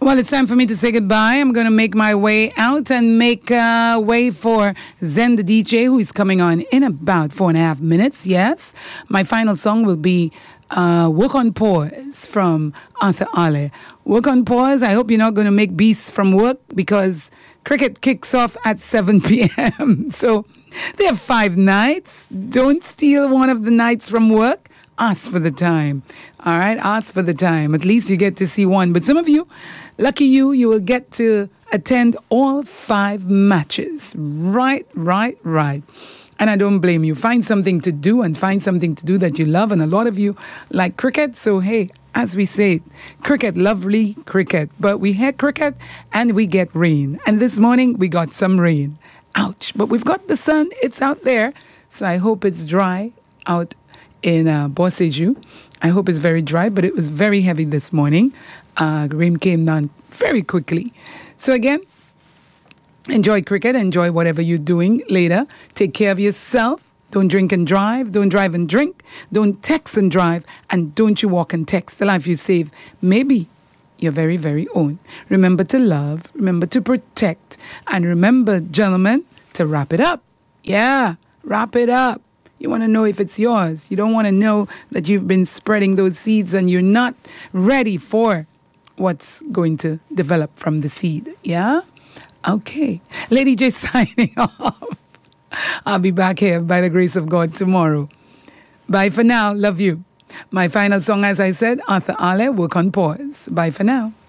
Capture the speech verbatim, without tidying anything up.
Well, it's time for me to say goodbye. I'm going to make my way out and make uh, way for Zen the D J, who is coming on in about four and a half minutes. Yes. My final song will be uh, Work on Pause from Arthur Ale. Work on Pause. I hope you're not going to make beasts from work because cricket kicks off at seven p.m. So they have five nights. Don't steal one of the nights from work. Ask for the time. All right? Ask for the time. At least you get to see one. But some of you, lucky you, you will get to attend all five matches. Right, right, right. And I don't blame you. Find something to do and find something to do that you love. And a lot of you like cricket. So, hey, as we say, cricket, lovely cricket. But we had cricket and we get rain. And this morning we got some rain. Ouch. But we've got the sun. It's out there. So I hope it's dry out in uh, Boseju. I hope it's very dry, but it was very heavy this morning. Uh, rain came down very quickly. So again, enjoy cricket, enjoy whatever you're doing later. Take care of yourself. Don't drink and drive. Don't drive and drink. Don't text and drive. And don't you walk and text. The life you save, maybe your very, very own. Remember to love. Remember to protect. And remember, gentlemen, to wrap it up. Yeah, wrap it up. You want to know if it's yours. You don't want to know that you've been spreading those seeds and you're not ready for what's going to develop from the seed. Yeah? Okay. Lady J signing off. I'll be back here by the grace of God tomorrow. Bye for now. Love you. My final song, as I said, Arthur Ale, Work on Pause. Bye for now.